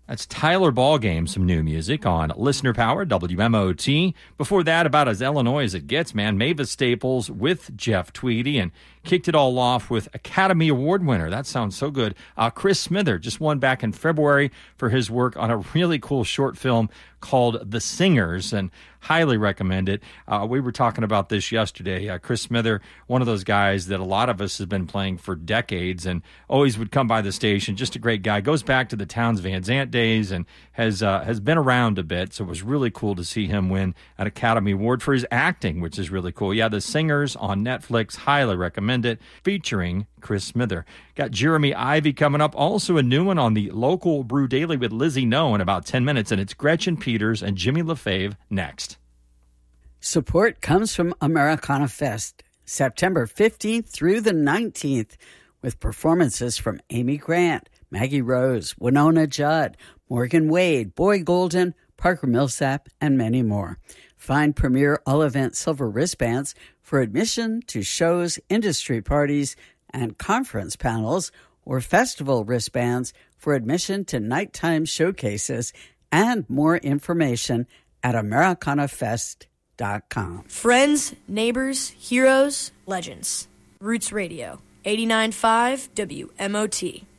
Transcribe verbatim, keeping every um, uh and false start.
That's Tyler Ballgame, some new music on Listener Power, W M O T. Before that, about as Illinois as it gets, man, Mavis Staples with Jeff Tweedy, and kicked it all off with Academy Award winner. That sounds so good. Uh, Chris Smither just won back in February for his work on a really cool short film called The Singers, and highly recommend it. Uh, we were talking about this yesterday. Uh, Chris Smither, one of those guys that a lot of us have been playing for decades and always would come by the station. Just a great guy. Goes back to the Towns Van Zandt days and has uh, has been around a bit, so it was really cool to see him win an Academy Award for his acting, which is really cool. Yeah, The Singers on Netflix. Highly recommend it, featuring Chris Smither. Got Jeremy Ivy coming up. Also a new one on the Local Brew Daily with Lizzie No in about ten minutes, and it's Gretchen Peters and Jimmy LaFave next. Support comes from Americana Fest, September fifteenth through the nineteenth, with performances from Amy Grant, Maggie Rose, Winona Judd, Morgan Wade, Boy Golden, Parker Millsap, and many more. Find premier all-event silver wristbands for admission to shows, industry parties, and conference panels, or festival wristbands for admission to nighttime showcases, and more information at americana fest dot com. Friends, neighbors, heroes, legends. Roots Radio, eighty-nine point five W M O T.